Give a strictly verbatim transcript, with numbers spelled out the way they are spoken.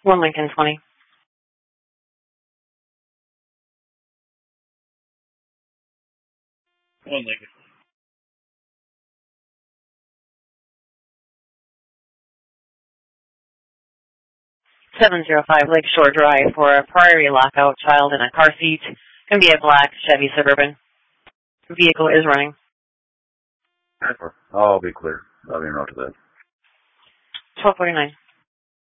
one Lincoln twenty. one Lincoln. seven zero five Lakeshore Drive for a priority lockout, child in a car seat. Going to be a black Chevy Suburban. Vehicle is running. I'll be clear. I'll be en route to that. twelve forty-nine.